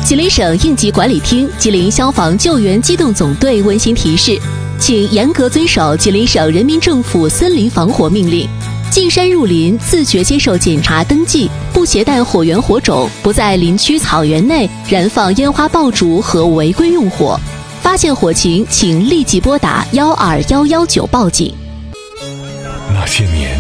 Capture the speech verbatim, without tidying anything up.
吉林省应急管理厅、吉林消防救援机动总队温馨提示，请严格遵守吉林省人民政府森林防火命令。进山入林，自觉接受检查登记，不携带火源火种，不在林区草原内燃放烟花爆竹和违规用火。发现火情，请立即拨打幺二幺幺九报警。 那些年，